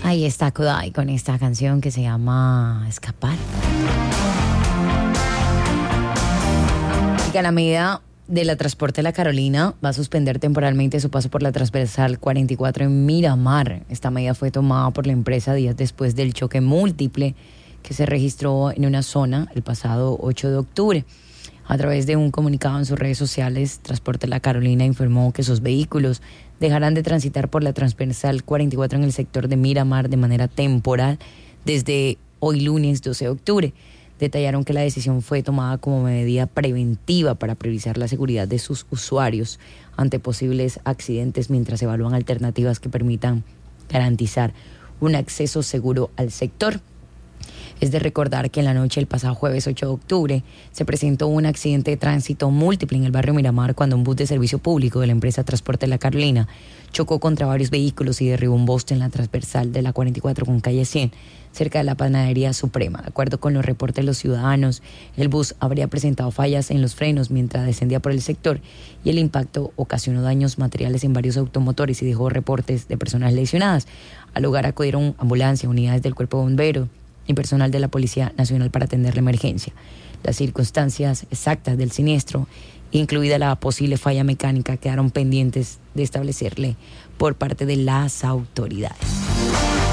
Ahí está Kudai con esta canción que se llama Escapar. Y que a la medida de la Transporte La Carolina va a suspender temporalmente su paso por la transversal 44 en Miramar. Esta medida fue tomada por la empresa días después del choque múltiple que se registró en una zona el pasado 8 de octubre. A través de un comunicado en sus redes sociales, Transporte La Carolina informó que sus vehículos dejarán de transitar por la transversal 44 en el sector de Miramar de manera temporal desde hoy lunes 12 de octubre. Detallaron que la decisión fue tomada como medida preventiva para priorizar la seguridad de sus usuarios ante posibles accidentes mientras evalúan alternativas que permitan garantizar un acceso seguro al sector. Es de recordar que en la noche del pasado jueves 8 de octubre se presentó un accidente de tránsito múltiple en el barrio Miramar cuando un bus de servicio público de la empresa Transporte La Carolina chocó contra varios vehículos y derribó un poste en la transversal de la 44 con calle 100, cerca de la Panadería Suprema. De acuerdo con los reportes de los ciudadanos, el bus habría presentado fallas en los frenos mientras descendía por el sector y el impacto ocasionó daños materiales en varios automotores y dejó reportes de personas lesionadas. Al lugar acudieron ambulancias, unidades del Cuerpo de Bomberos y personal de la Policía Nacional para atender la emergencia. Las circunstancias exactas del siniestro, incluida la posible falla mecánica, quedaron pendientes de establecerle por parte de las autoridades.